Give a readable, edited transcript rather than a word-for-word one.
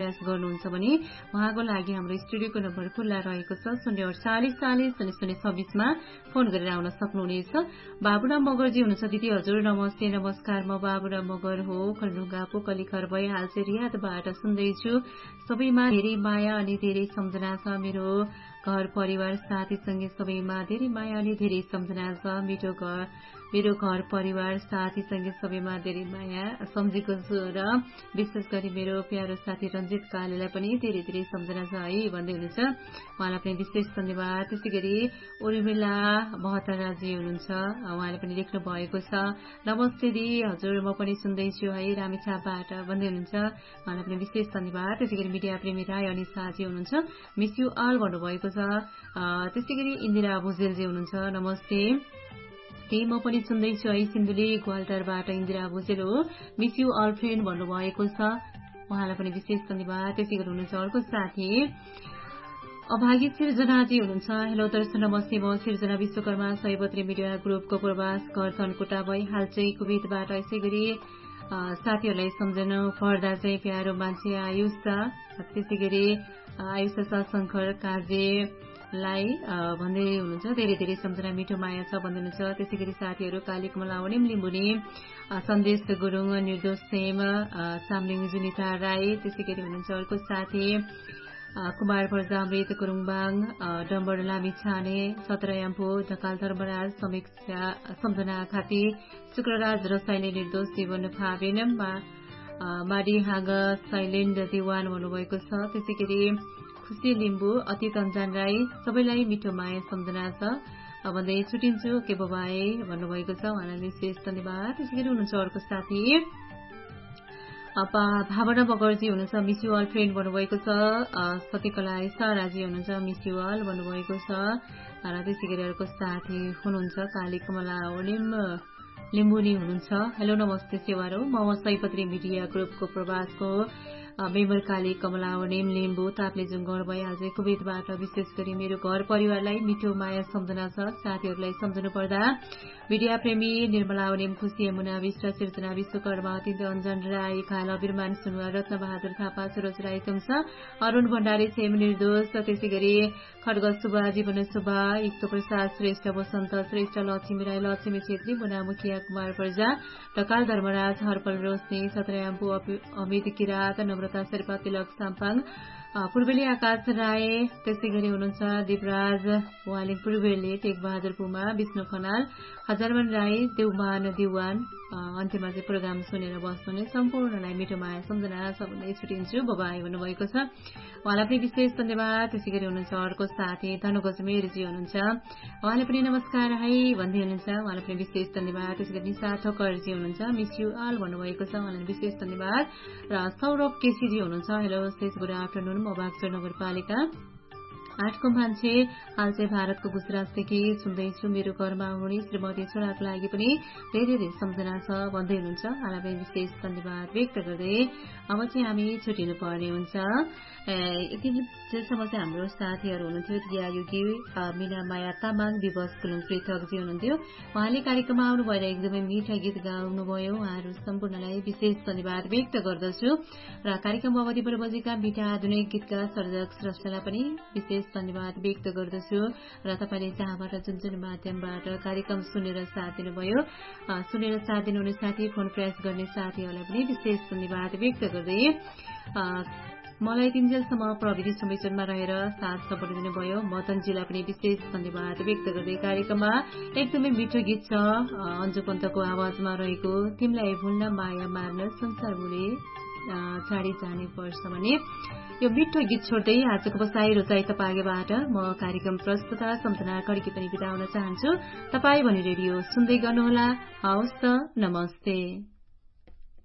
प्रयास गर्नुहुन्छ भने उहाँको लागि हाम्रो स्टुडियोको नम्बर खुल्ला रहेको छ 0840400026 मा फोन गरेर आउन सक्नुहुनेछ। बाबुराम मगरजी हुनुहुन्छ। दिदी हजुर नमस्ते। नमस्कार, म बाबुराम मगर हो, खलढुङ्गा पोकलीखर भई हाल चाहिँ रियादबाट सुन्दैछु। सबैमा धेरै माया अनि धेरै सम्झना छ। मेरो घर परिवार साथीसँगै सबैमा धेरै माया अनि धेरै सम्झना छ। मेरो घर परिवार साथीसँगै सबैमा धेरै माया सम्झेको छु र विशेष गरी मेरो प्यारो साथी रञ्जित कालेलाई पनि धेरै धेरै सम्झना छ है भन्दै हुनुहुन्छ। उहाँलाई पनि विशेष धन्यवाद। त्यसै गरी उर्मिला महताराजी हुनुहुन्छ। उहाँले पनि लेख्नु भएको छ नमस्ते दी हजुर म पनि सुन्दैछु है रामेछापबाट भन्दै हुनुहुन्छ। उहाँलाई पनि विशेष धन्यवाद। त्यसै गरी मिडिया प्रेमी राई अनि साथी हुनुहुन्छ। मिस यु अल भन्नुभएको छ। त्यसै गरी इन्दिरा भुजेलजी हुनुहुन्छ। नमस्ते म पनि सुन्दैछु है सिन्धुली ग्वालटारबाट इन्दिरा भुजेल हो। मिस यु अल फ्रेन्ड भन्नुभएको छ। उहाँलाई पनि विशेष धन्यवाद। त्यसै गरी हुनुहुन्छ अर्को साथी अभागी सिर्जनाजी हुनुहुन्छ। हेलो दर्शक नमस्ते, म सिर्जना विश्वकर्मा सयपत्री मिडिया ग्रुपको प्रवास घर धनकुटा भई हाल चाहिँ कुवेतबाट। यसै गरी साथीहरूलाई सम्झनु पर्दा चाहिँ प्यारो मान्छे आयुष, त्यसै गरी आयुष शङ्कर काजेलाई भन्दै हुनुहुन्छ। धेरै धेरै सम्झना मिठो माया छ भन्दै हुनुहुन्छ। त्यसै गरी साथीहरू काली कमलावनी लिम्बुनी सन्देश गुरुङ निर्दोष सेम सामलिङ जुनिता राई। त्यसै गरी हुनुहुन्छ अर्को साथी कुमार प्रजामृत गुरुङबाङ डम्बर लामी छाने सत्रयाम्फू ढकाल धर्मराज समीक्षा सम्झना खाती शुक्रराज रसाइले निर्दोष जीवन फाबिन माडी हाग साइलेन्ड दिवान भन्नुभएको छ। त्यसै गरी खुसी लिम्बू अतीत अन्जान राई सबैलाई मिठो माया सम्झना छ भन्दै छुटिन्छु के बाबाए भन्नुभएको छ। उहाँलाई विशेष धन्यवाद। त्यसै गरी हुनुहुन्छ अर्को साथी भावना मगरजी हुनुहुन्छ। मिस यु अल फ्रेन्ड भन्नुभएको छ। सत्यकला साराजी हुनुहुन्छ। मिस यु अल भन्नुभएको छ। र त्यसै गरी अर्को साथी हुनुहुन्छ काली कमला लिम्बुनी हुनुहुन्छ। हेलो नमस्ते सेवारो, म सयपत्री मिडिया ग्रुपको प्रवासको मेम्बर काली कमलावनी लिम्बू ताप्लेजुङ घर भई आज कुवेतबाट। विशेष गरी मेरो घर परिवारलाई मिठो माया सम्झना छ। साथीहरूलाई सम्झनु पर्दा मिडिया प्रेमी निर्मलावनी खुशी यमुना विष्ट सिर्जना विश्वकर्मा अतिन्द अञ्जन राई खाल अबिरमान सुनुवा रत्न बहादुर थापा सुरज राई तुमस अरूण भण्डारी सेम निर्दोष। त्यसै गरी खड्ग सुब्बा जीवन सुब्बा युक्त प्रसाद श्रेष्ठ वसन्त श्रेष्ठ लक्ष्मी राई लक्ष्मी छेत्री मुना मुखिया कुमार प्रजा ढकाल धर्मराज हरपल रोशनी सत्रयाम्पू अमित किरात नम्रता शेर्पा तिलक साम्पाङ पूर्वेली आकाश राय। त्यसै गरी हुनुहुन्छ दिपराज वालिङ पूर्वेली टेक बहादुर पुमा विष्णु खनाल हजारमान राई देउमान दिवान। अन्त्यमा चाहिँ प्रोग्राम सुनेर बस्नुहुने सम्पूर्णलाई मिठो माया सम्झना छ भन्दै छुटिन्छु बबाई भन्नुभएको छ। उहाँलाई पनि विशेष धन्यवाद। त्यसै गरी हुनुहुन्छ अर्को साथी धनु गजमेरजी हुनुहुन्छ। उहाँले पनि नमस्कार है भन्दै हुनुहुन्छ। उहाँलाई पनि विशेष धन्यवाद। त्यसै गरी निशा ठोकरजी हुनुहुन्छ। मिस यु अल भन्नुभएको छ। उहाँलाई विशेष धन्यवाद। र सौरभ केसीजी हुनुहुन्छ। हेलो सेस गुड आफ्टरनुन, म बागचोर नगरपालिका 8 को मान्छे हाल चाहिँ भारतको गुजरातदेखि सुन्दैछु। मेरो घरमा हुने श्रीमती छोराको लागि पनि धेरै धेरै सम्झना छ भन्दै हुनुहुन्छ। उहाँलाई पनि विशेष धन्यवाद व्यक्त गर्दै अब चाहिँ हामी छुटिनु पर्ने हुन्छ। यति जेसम्म चाहिँ हाम्रो साथीहरू हुनुहुन्थ्यो रिया योगी मिना माया तामाङ विवश कुलुङ पृथकजी हुनुहुन्थ्यो। उहाँले कार्यक्रममा आउनु भएर एकदमै मिठा गीत गाउनुभयो। उहाँहरू सम्पूर्णलाई विशेष धन्यवाद व्यक्त गर्दछु। र कार्यक्रम अवधिबाट बजेका मिठा आधुनिक गीतका सर्जक स्रष्टालाई पनि विशेष धन्यवाद व्यक्त गर्दछु। र तपाईँले जहाँबाट जुन जुन माध्यमबाट कार्यक्रम सुनेर साथ दिनुभयो, सुनेर साथ दिनुहुने साथी, फोन प्रयास गर्ने साथीहरूलाई पनि विशेष धन्यवाद व्यक्त गर्दै मलाई 3 जेलसम्म प्रविधि संयोजनमा रहेर साथ सपोर्ट दिनुभयो मतनजीलाई पनि विशेष धन्यवाद व्यक्त गर्दै कार्यक्रममा एकदमै मिठो गीत छ अन्जु पन्तको आवाजमा रहेको तिमीलाई भुल्न माया मार्न संसार भुले छाडी जाने पर्छ भने यो मिठो गीत छोड्दै आजको बसाई रोजाई तपाईँबाट म कार्यक्रम प्रस्तुता सम्झना खड्की पनि बिताउन चाहन्छु। तपाईँ भने रेडियो सुन्दै गर्नुहोला। हवस् त, नमस्ते।